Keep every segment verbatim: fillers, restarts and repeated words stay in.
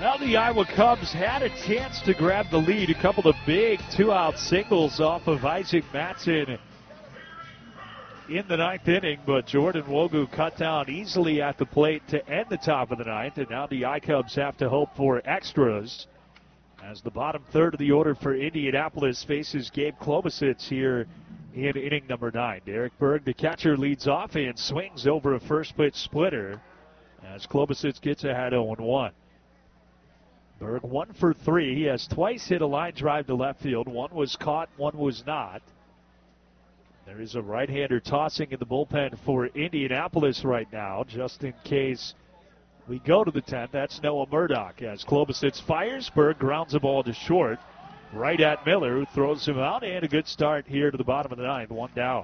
Now the Iowa Cubs had a chance to grab the lead. A couple of big two-out singles off of Isaac Matson in the ninth inning, but Jordan Wogu cut down easily at the plate to end the top of the ninth, and now the I-Cubs have to hope for extras as the bottom third of the order for Indianapolis faces Gabe Klobosits here in inning number nine. Derek Berg, the catcher, leads off and swings over a first pitch splitter as Klobosits gets ahead oh one. Berg one for three. He has twice hit a line drive to left field. One was caught, one was not. There is a right-hander tossing in the bullpen for Indianapolis right now, just in case we go to the tenth. That's Noah Murdock as Klobosits fires. Berg grounds the ball to short, right at Miller, who throws him out, and a good start here to the bottom of the ninth, one down.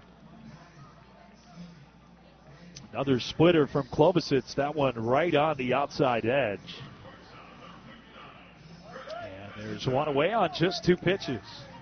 Another splitter from Klobosits, that one right on the outside edge. And there's one away on just two pitches.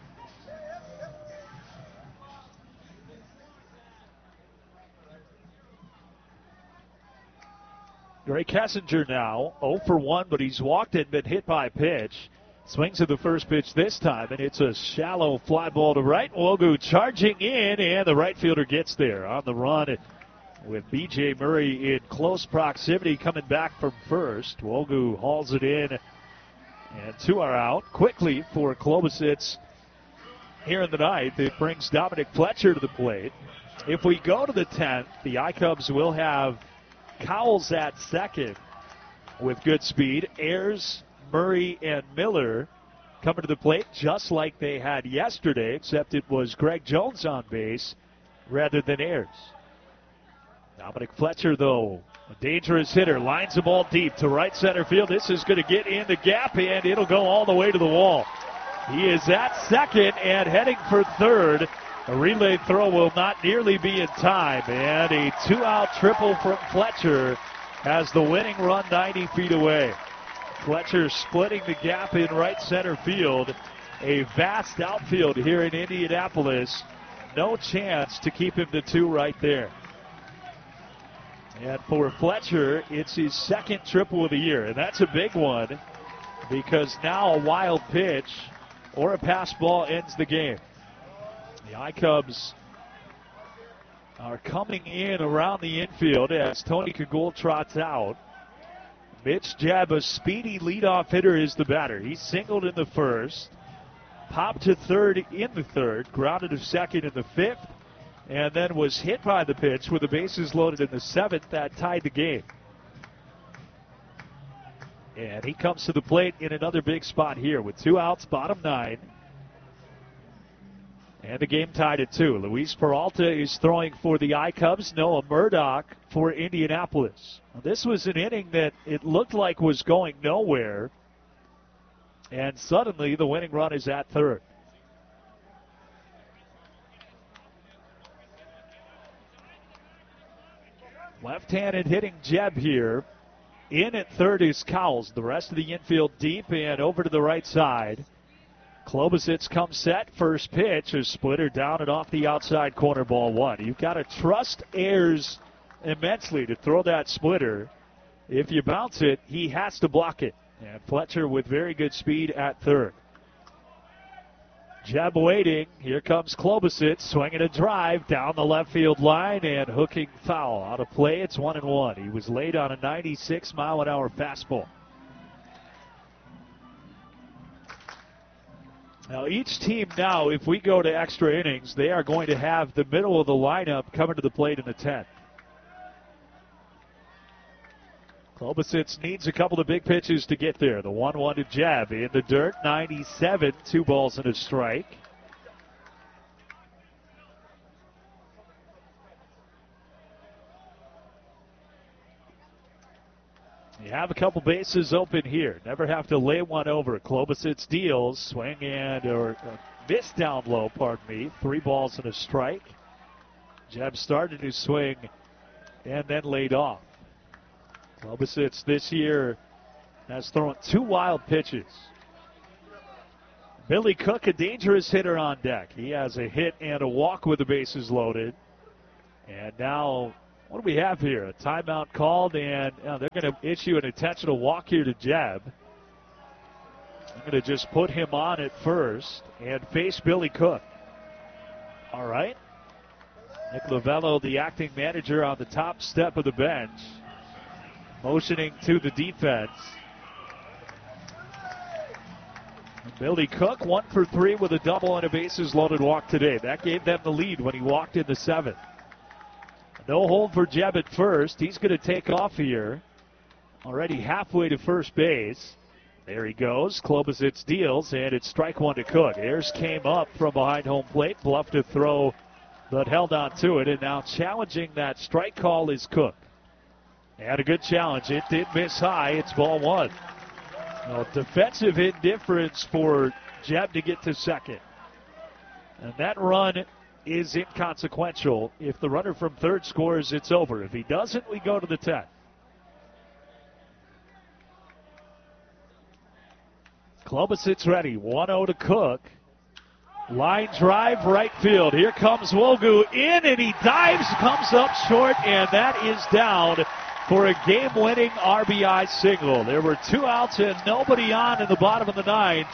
Gray Kessinger now oh for one, but he's walked and been hit by a pitch. Swings at the first pitch this time, and it's a shallow fly ball to right. Wogu charging in, and the right fielder gets there on the run with B J Murray in close proximity coming back from first. Wogu hauls it in, and two are out quickly for Klobosits here in the ninth. It brings Dominic Fletcher to the plate. If we go to the tenth, the I-Cubs will have Cowles at second with good speed. Ayers, Murray, and Miller coming to the plate just like they had yesterday, except it was Greg Jones on base rather than Ayers. Dominic Fletcher, though, a dangerous hitter, lines the ball deep to right center field. This is going to get in the gap, and it'll go all the way to the wall. He is at second and heading for third. A relay throw will not nearly be in time, and a two-out triple from Fletcher has the winning run ninety feet away. Fletcher splitting the gap in right center field. A vast outfield here in Indianapolis. No chance to keep him to two right there. And for Fletcher, it's his second triple of the year, and that's a big one because now a wild pitch or a pass ball ends the game. The I-Cubs are coming in around the infield as Tony Kagul trots out. Mitch Jebb, a speedy leadoff hitter, is the batter. He singled in the first, popped to third in the third, grounded to second in the fifth, and then was hit by the pitch with the bases loaded in the seventh. That tied the game. And he comes to the plate in another big spot here with two outs, bottom nine. And the game tied at two. Luis Peralta is throwing for the I-Cubs. Noah Murdock for Indianapolis. Now, this was an inning that it looked like was going nowhere. And suddenly the winning run is at third. Left-handed hitting Jebb here. In at third is Cowles. The rest of the infield deep and over to the right side. Klobosits comes set. First pitch, a splitter down and off the outside corner, ball one. You've got to trust Ayers immensely to throw that splitter. If you bounce it, he has to block it. And Fletcher with very good speed at third. Jebb waiting. Here comes Klobosits swinging a drive down the left field line and hooking foul. Out of play, it's one and one. He was laid on a ninety-six mile an hour fastball. Now, each team now, if we go to extra innings, they are going to have the middle of the lineup coming to the plate in the tenth. Klobosits needs a couple of big pitches to get there. The one one to Jebb in the dirt, ninety-seven, two balls and a strike. You have a couple bases open here. Never have to lay one over. Klobosits deals, swing and, or uh, miss down low, pardon me. Three balls and a strike. Jebb started to swing and then laid off. Klobosits this year has thrown two wild pitches. Billy Cook, a dangerous hitter on deck. He has a hit and a walk with the bases loaded. And now, what do we have here? A timeout called, and uh, they're going to issue an intentional walk here to Jebb. I'm going to just put him on at first and face Billy Cook. All right. Nick Lovello, the acting manager, on the top step of the bench, motioning to the defense. Billy Cook, one for three with a double and a bases loaded walk today. That gave them the lead when he walked in the seventh. No hold for Jeb at first. He's going to take off here. Already halfway to first base. There he goes. Klobosits deals, and it's strike one to Cook. Ayers came up from behind home plate, bluffed to throw, but held on to it. And now challenging that strike call is Cook. Had a good challenge. It did miss high. It's ball one. Well, defensive indifference for Jeb to get to second. And that run is inconsequential. If the runner from third scores, it's over. If he doesn't, we go to the tenth. Klobosits ready. one oh to Cook. Line drive, right field. Here comes Wogu in, and he dives, comes up short, and that is down for a game-winning R B I single. There were two outs and nobody on in the bottom of the ninth.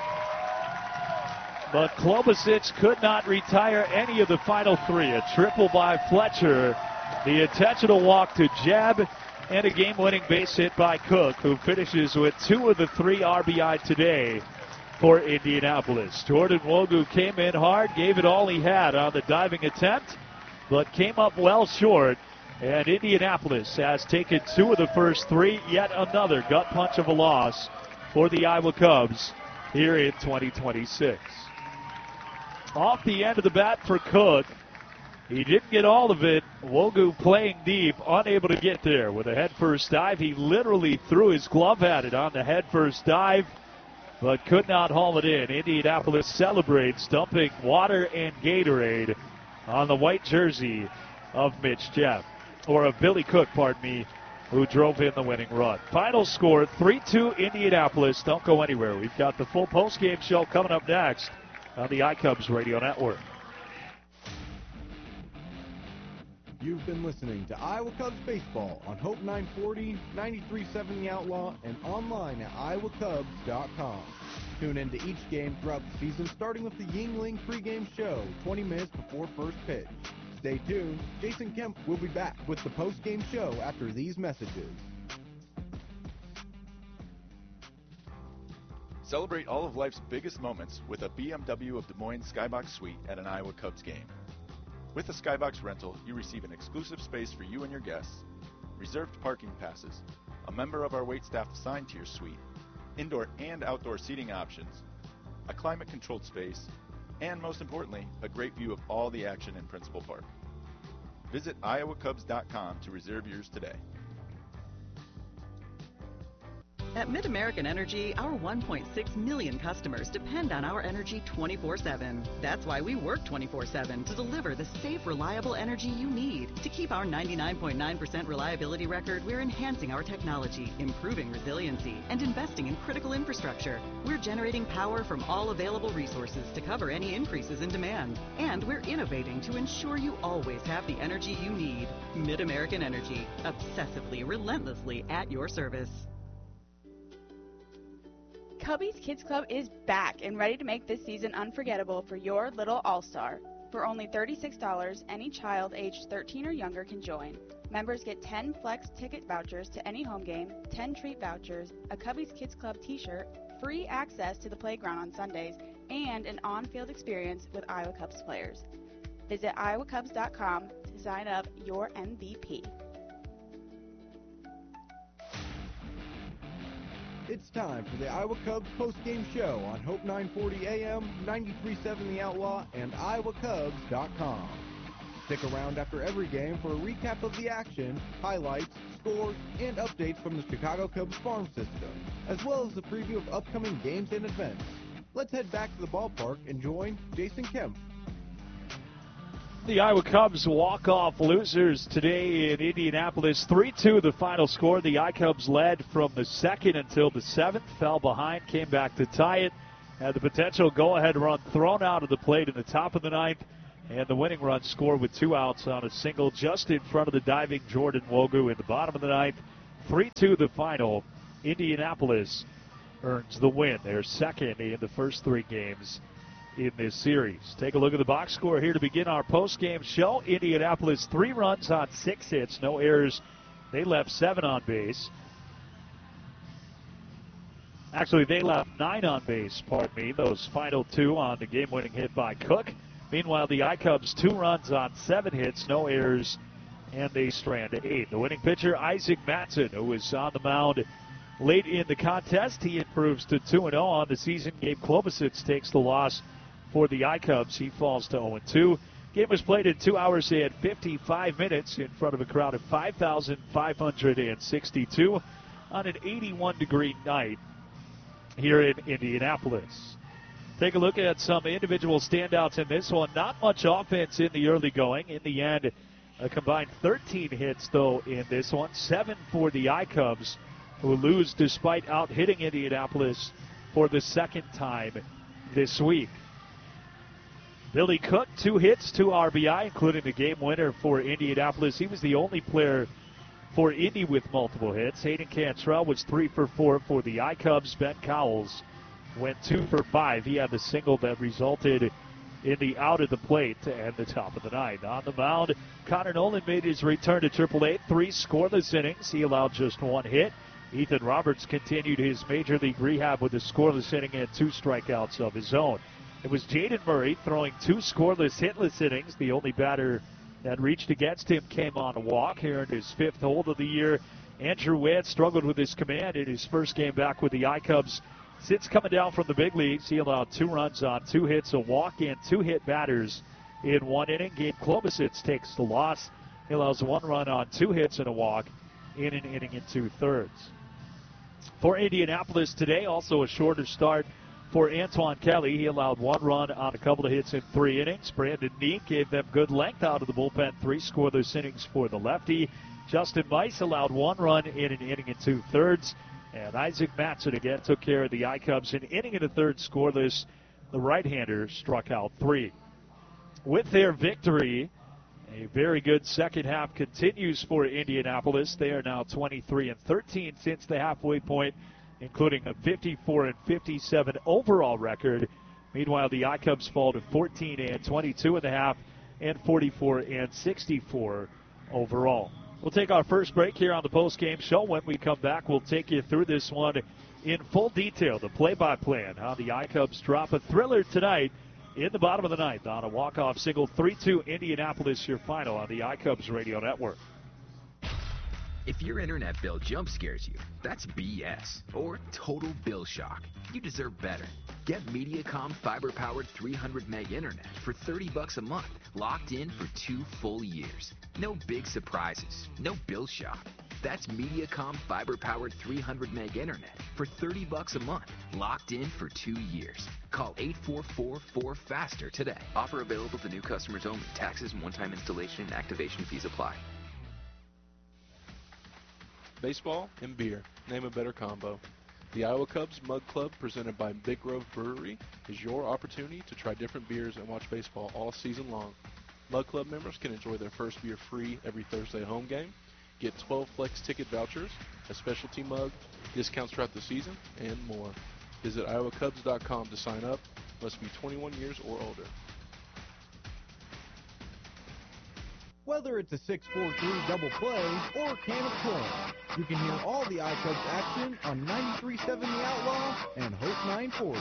But Klobosits could not retire any of the final three. A triple by Fletcher, the intentional walk to Jeb, and a game-winning base hit by Cook, who finishes with two of the three R B I today for Indianapolis. Jordan Wogu came in hard, gave it all he had on the diving attempt, but came up well short. And Indianapolis has taken two of the first three. Yet another gut punch of a loss for the Iowa Cubs here in twenty twenty-six. Off the end of the bat for Cook. He didn't get all of it. Wogu playing deep, unable to get there with a head-first dive. He literally threw his glove at it on the head-first dive, but could not haul it in. Indianapolis celebrates, dumping water and Gatorade on the white jersey of Mitch Jeb, or of Billy Cook, pardon me, who drove in the winning run. Final score, three two Indianapolis. Don't go anywhere. We've got the full postgame show coming up next on the iCubs Radio Network. You've been listening to Iowa Cubs Baseball on Hope nine forty, ninety-three point seven The Outlaw, and online at iowa cubs dot com. Tune into each game throughout the season, starting with the Yingling pregame show twenty minutes before first pitch. Stay tuned. Jason Kemp will be back with the postgame show after these messages. Celebrate all of life's biggest moments with a B M W of Des Moines Skybox Suite at an Iowa Cubs game. With the Skybox rental, you receive an exclusive space for you and your guests, reserved parking passes, a member of our waitstaff assigned to your suite, indoor and outdoor seating options, a climate-controlled space, and most importantly, a great view of all the action in Principal Park. Visit iowa cubs dot com to reserve yours today. At Mid-American Energy, our one point six million customers depend on our energy twenty-four seven. That's why we work twenty-four seven to deliver the safe, reliable energy you need. To keep our ninety-nine point nine percent reliability record, we're enhancing our technology, improving resiliency, and investing in critical infrastructure. We're generating power from all available resources to cover any increases in demand. And we're innovating to ensure you always have the energy you need. Mid-American Energy, obsessively, relentlessly at your service. Cubby's Kids Club is back and ready to make this season unforgettable for your little all-star. For only thirty-six dollars, any child aged thirteen or younger can join. Members get ten Flex ticket vouchers to any home game, ten treat vouchers, a Cubby's Kids Club t-shirt, free access to the playground on Sundays, and an on-field experience with Iowa Cubs players. Visit iowa cubs dot com to sign up your M V P. It's time for the Iowa Cubs postgame show on Hope nine forty A M, ninety-three point seven The Outlaw, and iowa cubs dot com. Stick around after every game for a recap of the action, highlights, scores, and updates from the Chicago Cubs farm system, as well as a preview of upcoming games and events. Let's head back to the ballpark and join Jason Kemp. The Iowa Cubs walk-off losers today in Indianapolis. three two the final score. The iCubs led from the second until the seventh. Fell behind, came back to tie it. Had the potential go-ahead run thrown out of the plate in the top of the ninth. And the winning run scored with two outs on a single just in front of the diving Jordan Wogu in the bottom of the ninth. three two the final. Indianapolis earns the win. They're second in the first three games in this series. Take a look at the box score here to begin our post-game show. Indianapolis, three runs on six hits, no errors. They left seven on base. Actually, they left nine on base, pardon me. Those final two on the game-winning hit by Cook. Meanwhile, the I-Cubs, two runs on seven hits, no errors, and they strand eight. The winning pitcher, Isaac Matson, who was on the mound late in the contest. He improves to two and oh on the season. Gabe Klobosits takes the loss for the I-Cubs. He falls to oh and two. Game was played in two hours and fifty-five minutes in front of a crowd of five thousand five hundred sixty-two on an eighty-one degree night here in Indianapolis. Take a look at some individual standouts in this one. Not much offense in the early going. In the end, a combined thirteen hits, though, in this one. Seven for the I-Cubs, who lose despite out-hitting Indianapolis for the second time this week. Billy Cook, two hits, two R B I, including the game winner for Indianapolis. He was the only player for Indy with multiple hits. Hayden Cantrell was three for four for the I-Cubs. Ben Cowles went two for five. He had the single that resulted in the out of the plate to end the top of the ninth. On the mound, Connor Nolan made his return to triple A. Three scoreless innings. He allowed just one hit. Ethan Roberts continued his major league rehab with a scoreless inning and two strikeouts of his own. It was Jaden Murray throwing two scoreless, hitless innings. The only batter that reached against him came on a walk here in his fifth hold of the year. Andrew Witt struggled with his command in his first game back with the I-Cubs. Since coming down from the big leagues, he allowed two runs on two hits, a walk, and two hit batters in one inning. Gabe Klobosits takes the loss. He allows one run on two hits and a walk in an inning and two-thirds. For Indianapolis today, also a shorter start for Antoine Kelly. He allowed one run on a couple of hits in three innings. Brandon Neek gave them good length out of the bullpen. Three scoreless innings for the lefty. Justin Mice allowed one run in an inning and two-thirds. And Isaac Matson again took care of the I-Cubs. An inning and a third scoreless. The right-hander struck out three. With their victory, a very good second half continues for Indianapolis. They are now twenty-three and thirteen since the halfway point, including a fifty-four and fifty-seven overall record. Meanwhile, the I-Cubs fall to fourteen and twenty-two and a half and forty-four and sixty-four overall. We'll take our first break here on the post-game show. When we come back, we'll take you through this one in full detail, the play-by-play on how the I-Cubs drop a thriller tonight in the bottom of the ninth on a walk-off single. three two Indianapolis, your final on the I-Cubs Radio Network. If your internet bill jump scares you, that's B S or total bill shock. You deserve better. Get Mediacom fiber-powered three hundred meg internet for thirty bucks a month, locked in for two full years. No big surprises, no bill shock. That's Mediacom fiber-powered three hundred meg internet for thirty bucks a month, locked in for two years. Call eight four four four FASTER today. Offer available to new customers only. Taxes and one-time installation and activation fees apply. Baseball and beer. Name a better combo. The Iowa Cubs Mug Club, presented by Big Grove Brewery, is your opportunity to try different beers and watch baseball all season long. Mug Club members can enjoy their first beer free every Thursday home game, get twelve Flex ticket vouchers, a specialty mug, discounts throughout the season, and more. Visit iowa cubs dot com to sign up. Must be twenty-one years or older. Whether it's a six four three double play or a can of corn, you can hear all the I-Cubs action on ninety-three point seven The Outlaw and Hope nine forty.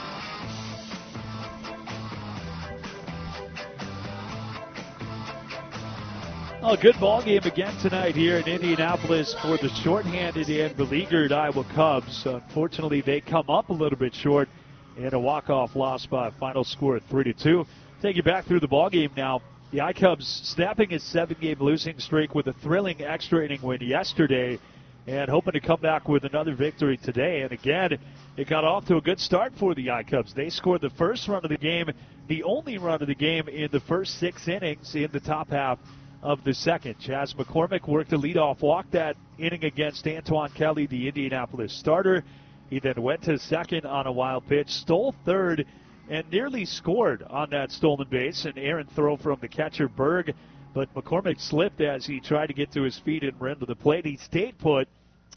A good ball game again tonight here in Indianapolis for the shorthanded and beleaguered Iowa Cubs. Unfortunately, they come up a little bit short in a walk-off loss by a final score of three to two. Take you back through the ball game now. The I-Cubs snapping a seven-game losing streak with a thrilling extra inning win yesterday and hoping to come back with another victory today. And again, it got off to a good start for the I-Cubs. They scored the first run of the game, the only run of the game in the first six innings in the top half of the second. Chaz McCormick worked a leadoff walk that inning against Antoine Kelly, the Indianapolis starter. He then went to second on a wild pitch, stole third, and nearly scored on that stolen base. An errant throw from the catcher, Berg, but McCormick slipped as he tried to get to his feet and ran to the plate. He stayed put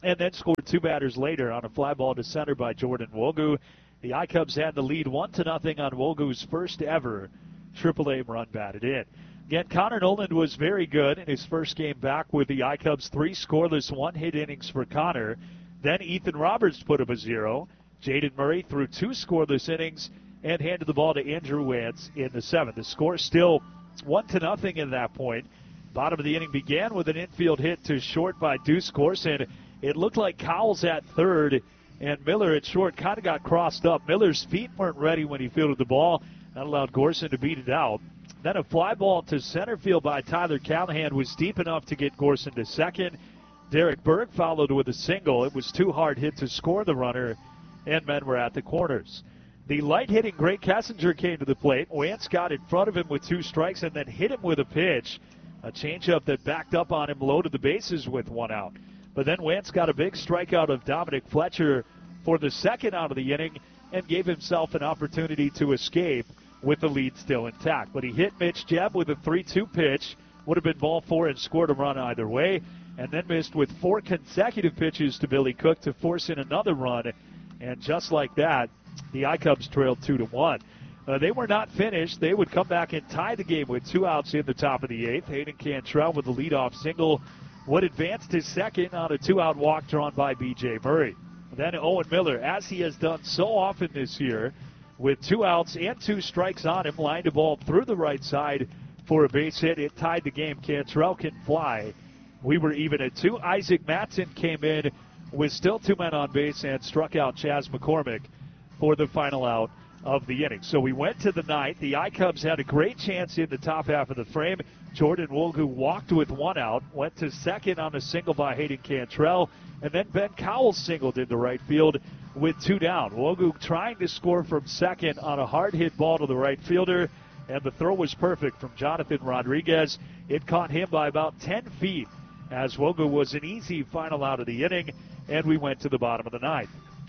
and then scored two batters later on a fly ball to center by Jordan Wogu. The I-Cubs had the lead one to nothing on Wogu's first ever triple A run batted in. Again, Connor Noland was very good in his first game back with the I-Cubs. Three scoreless, one-hit innings for Connor. Then Ethan Roberts put up a zero. Jaden Murray threw two scoreless innings and handed the ball to Andrew Wance in the seventh. The score still one to nothing at that point. Bottom of the inning began with an infield hit to short by Deuce Gorson. It looked like Cowles at third and Miller at short kind of got crossed up. Miller's feet weren't ready when he fielded the ball. That allowed Gorson to beat it out. Then a fly ball to center field by Tyler Callahan was deep enough to get Gorson to second. Derek Berg followed with a single. It was too hard hit to score the runner, and men were at the corners. The light-hitting Gray Kessinger came to the plate. Wance got in front of him with two strikes and then hit him with a pitch. A changeup that backed up on him, loaded the bases with one out. But then Wance got a big strikeout of Dominic Fletcher for the second out of the inning and gave himself an opportunity to escape with the lead still intact. But he hit Mitch Jebb with a three two pitch. Would have been ball four and scored a run either way. And then missed with four consecutive pitches to Billy Cook to force in another run. And just like that, the I-Cubs trailed two to one. Uh, they were not finished. They would come back and tie the game with two outs in the top of the eighth. Hayden Cantrell with the leadoff single would advance to second on a two-out walk drawn by B J Murray. Then Owen Miller, as he has done so often this year, with two outs and two strikes on him, lined a ball through the right side for a base hit. It tied the game. Cantrell can fly. We were even at two. Isaac Matson came in with still two men on base and struck out Chaz McCormick for the final out of the inning. So we went to the ninth. The I-Cubs had a great chance in the top half of the frame. Jordan Wogu walked with one out, went to second on a single by Hayden Cantrell, and then Ben Cowles singled into right field with two down. Wogu trying to score from second on a hard hit ball to the right fielder, and the throw was perfect from Jonathan Rodriguez. It caught him by about ten feet as Wogu was an easy final out of the inning, and we went to the bottom of the ninth.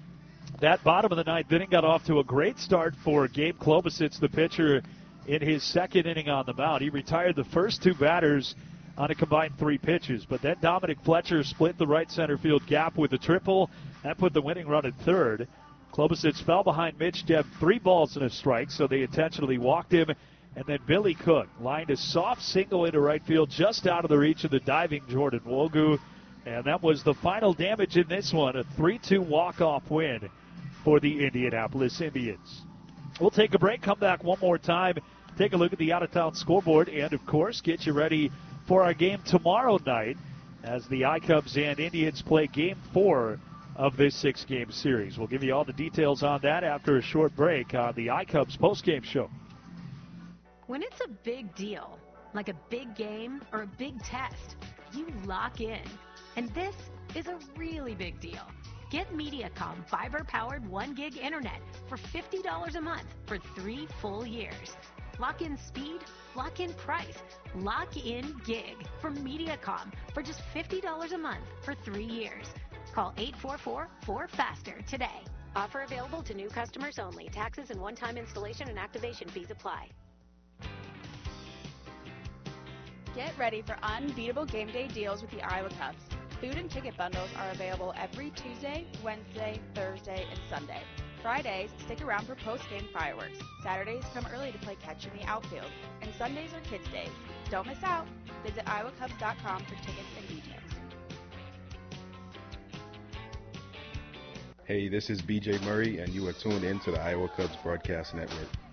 That bottom of the ninth inning got off to a great start for Gabe Klobosits, the pitcher, in his second inning on the mound. He retired the first two batters on a combined three pitches, but then Dominic Fletcher split the right center field gap with a triple. That put the winning run at third. Klobosits fell behind Mitch Jebb, three balls and a strike, so they intentionally walked him. And then Billy Cook lined a soft single into right field just out of the reach of the diving Jordan Wogu. And that was the final damage in this one, a three two walk-off win for the Indianapolis Indians. We'll take a break, come back one more time, take a look at the out-of-town scoreboard, and, of course, get you ready for our game tomorrow night as the I-Cubs and Indians play Game four of this six-game series. We'll give you all the details on that after a short break on the I-Cubs postgame show. When it's a big deal, like a big game or a big test, you lock in. And this is a really big deal. Get Mediacom fiber-powered one gig internet for fifty dollars a month for three full years. Lock in speed, lock in price, lock in gig from Mediacom for just fifty dollars a month for three years. Call eight four four, four faster today. Offer available to new customers only. Taxes and one-time installation and activation fees apply. Get ready for unbeatable game day deals with the Iowa Cubs. Food and ticket bundles are available every Tuesday, Wednesday, Thursday, and Sunday. Fridays, stick around for post-game fireworks. Saturdays, come early to play catch in the outfield. And Sundays are kids' days. Don't miss out. Visit iowa cubs dot com for tickets and details. Hey, this is B J Murray, and you are tuned in to the Iowa Cubs Broadcast Network.